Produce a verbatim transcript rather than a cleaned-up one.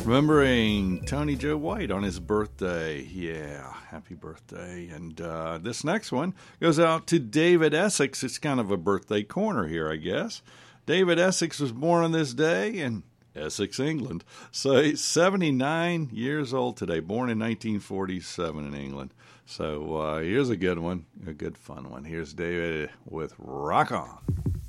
Remembering Tony Joe White on his birthday. Yeah, happy birthday. And uh, this next one goes out to David Essex. It's kind of a birthday corner here, I guess. David Essex was born on this day in Essex, England. So he's seventy-nine years old today, born in nineteen forty-seven in England. So uh, here's a good one, a good fun one. Here's David with Rock On.